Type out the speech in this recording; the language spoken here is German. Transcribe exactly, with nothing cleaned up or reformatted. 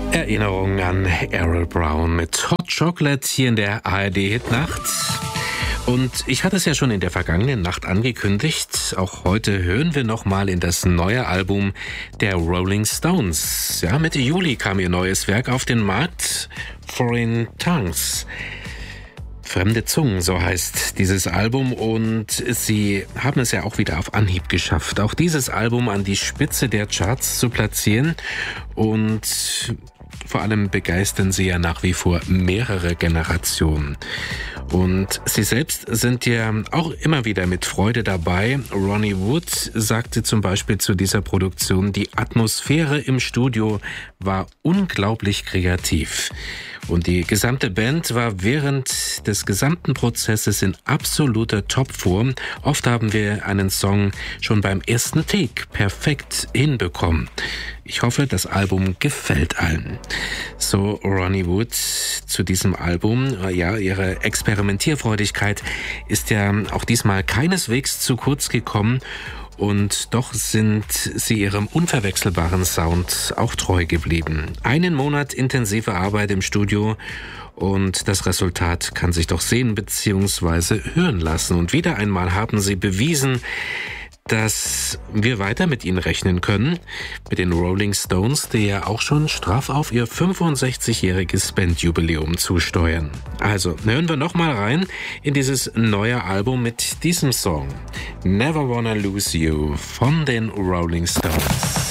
Erinnerung an Errol Brown mit Hot Chocolate hier in der A R D-Hitnacht. Und ich hatte es ja schon in der vergangenen Nacht angekündigt, auch heute hören wir nochmal in das neue Album der Rolling Stones. Ja, Mitte Juli kam ihr neues Werk auf den Markt, Foreign Tongues. Fremde Zungen, so heißt dieses Album, und sie haben es ja auch wieder auf Anhieb geschafft, auch dieses Album an die Spitze der Charts zu platzieren, und vor allem begeistern sie ja nach wie vor mehrere Generationen. Und sie selbst sind ja auch immer wieder mit Freude dabei. Ronnie Wood sagte zum Beispiel zu dieser Produktion, die Atmosphäre im Studio war unglaublich kreativ. Und die gesamte Band war während des gesamten Prozesses in absoluter Topform. Oft haben wir einen Song schon beim ersten Take perfekt hinbekommen. Ich hoffe, das Album gefällt allen. So Ronnie Wood zu diesem Album. Ja, ihre Experimentierfreudigkeit ist ja auch diesmal keineswegs zu kurz gekommen. Und doch sind sie ihrem unverwechselbaren Sound auch treu geblieben. Einen Monat intensive Arbeit im Studio und das Resultat kann sich doch sehen bzw. hören lassen. Und wieder einmal haben sie bewiesen, dass wir weiter mit ihnen rechnen können, mit den Rolling Stones, die ja auch schon straff auf ihr fünfundsechzigjähriges Bandjubiläum zusteuern. Also hören wir nochmal rein in dieses neue Album mit diesem Song Never Wanna Lose You von den Rolling Stones.